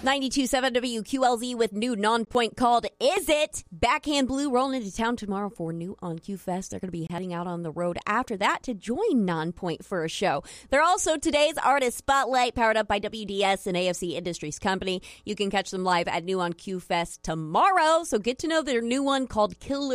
92.7 WQLZ with new non-point called Is It? Backhand Blue rolling into town tomorrow for New on Q Fest. They're going to be heading out on the road after that to join Non-Point for a show. They're also today's Artist Spotlight, powered up by WDS and AFC Industries Company. You can catch them live at New on Q Fest tomorrow. So get to know their new one called Killer